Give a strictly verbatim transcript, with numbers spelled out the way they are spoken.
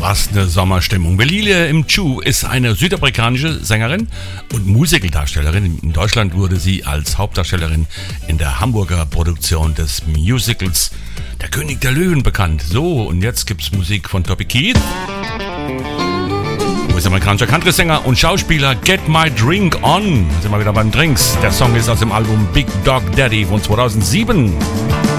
Was eine Sommerstimmung. Belile Mchu ist eine südafrikanische Sängerin und Musicaldarstellerin. In Deutschland wurde sie als Hauptdarstellerin in der Hamburger Produktion des Musicals Der König der Löwen bekannt. So, und jetzt gibt's Musik von Toby Keith. US-amerikanischer Country-Sänger und Schauspieler. Get My Drink On. Da sind wir wieder beim Drinks. Der Song ist aus dem Album Big Dog Daddy von zweitausendsieben.